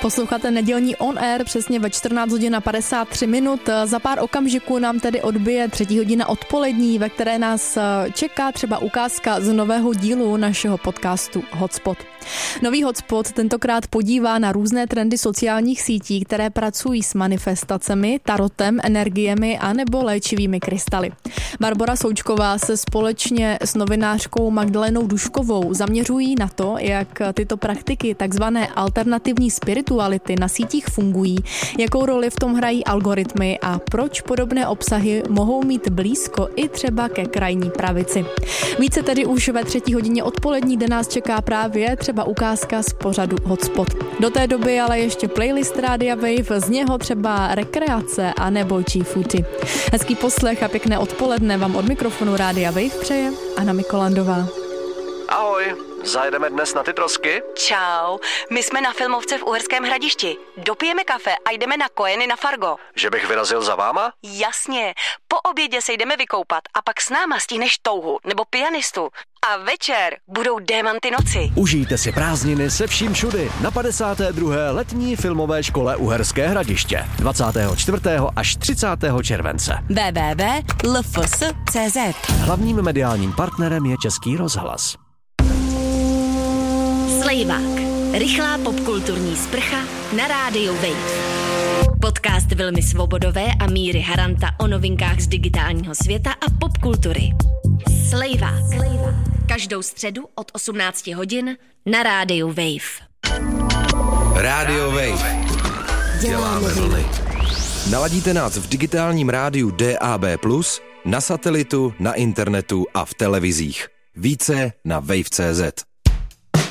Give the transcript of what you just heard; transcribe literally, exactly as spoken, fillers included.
Posloucháte nedělní On Air přesně ve čtrnáct hodin a padesát tři minut. Za pár okamžiků nám tedy odbije třetí hodina odpolední, ve které nás čeká třeba ukázka z nového dílu našeho podcastu Hotspot. Nový Hotspot tentokrát podívá na různé trendy sociálních sítí, které pracují s manifestacemi, tarotem, energiemi a nebo léčivými krystaly. Barbora Součková se společně s novinářkou Magdalenou Duškovou zaměřují na to, jak tyto praktiky takzvané alternativní spirituality na sítích fungují, jakou roli v tom hrají algoritmy a proč podobné obsahy mohou mít blízko i třeba ke krajní pravici. Více tedy už ve třetí hodině odpolední, kde nás čeká právě třeba ukázka z pořadu Hotspot. Do té doby ale ještě playlist Rádia Wave, z něho třeba rekreace a nebo G-Footy. Hezký poslech a pěkné odpoledne vám od mikrofonu Rádia Wave přeje Anna Mikolandová. Ahoj, zajedeme dnes na ty trosky? Čau, my jsme na filmovce v Uherském Hradišti. Dopijeme kafe a jdeme na Kojeny na Fargo. Že bych vyrazil za váma? Jasně, po obědě se jdeme vykoupat a pak s náma stihneš touhu nebo pianistu. A večer budou Démanty noci. Užijte si prázdniny se vším všudy na padesáté druhé letní filmové škole Uherské Hradiště. dvacátého čtvrtého až třicátého července. w w w tečka l f s tečka c z. Hlavním mediálním partnerem je Český rozhlas. Slejvák. Rychlá popkulturní sprcha na rádiu Wave. Podcast Vilmy Svobodové a Míry Haranta o novinkách z digitálního světa a popkultury. Slejvák. Každou středu od osmnáct hodin na rádiu Wave. Rádio Wave. Děláme vlny. Naladíte nás v digitálním rádiu D A B plus, na satelitu, na internetu a v televizích. Více na wave tečka cé zet.